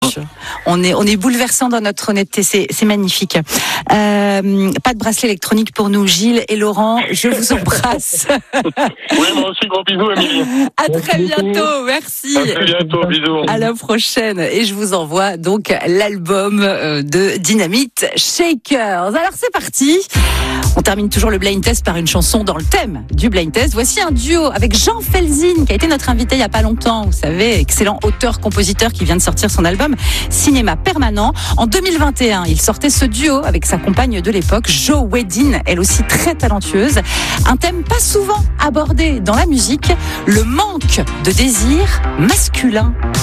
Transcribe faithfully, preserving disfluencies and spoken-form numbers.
On est, on est bouleversant dans notre honnêteté, c'est, c'est magnifique. Euh, pas de bracelet électronique pour nous, Gilles et Laurent, je vous embrasse. Oui, moi aussi, gros bisous, Amélie. À très bientôt, merci. À très bientôt, bisous. À la prochaine. Et je vous envoie donc l'album de Dynamite Shakers. Alors c'est parti. On termine toujours le blind test par une chanson dans le thème du blind test. Voici un duo avec Jean Felzin, qui a été notre invité il n'y a pas longtemps. Vous savez, excellent auteur-compositeur qui vient de sortir son album Cinéma Permanent. En deux mille vingt et un, il sortait ce duo avec sa compagne de l'époque, Jo Wedin, elle aussi très talentueuse. Un thème pas souvent abordé dans la musique, le manque de désir masculin.